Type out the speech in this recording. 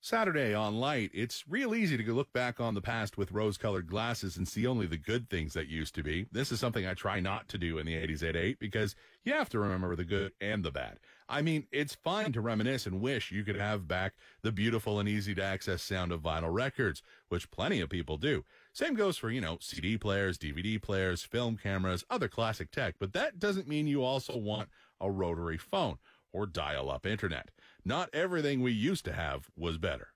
Saturday on Light, it's real easy to look back on the past with rose-colored glasses and see only the good things that used to be. This is something I try not to do in the 80s at 8 because you have to remember the good and the bad. I mean, it's fine to reminisce and wish you could have back the beautiful and easy-to-access sound of vinyl records, which plenty of people do. Same goes for, CD players, DVD players, film cameras, other classic tech, but that doesn't mean you also want a rotary phone or dial-up internet. Not everything we used to have was better.